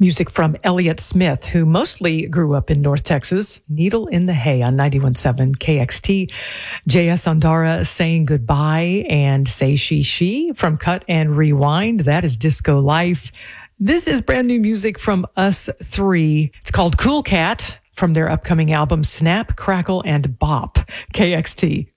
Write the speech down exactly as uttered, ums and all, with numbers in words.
Music from Elliott Smith, who mostly grew up in North Texas. Needle in the Hay on ninety-one point seven K X T. J S. Ondara, Saying Goodbye, and Say She She from Cut and Rewind. That is Disco Life. This is brand new music from Us Three. It's called Cool Cat from their upcoming album Snap, Crackle, and Bop. K X T.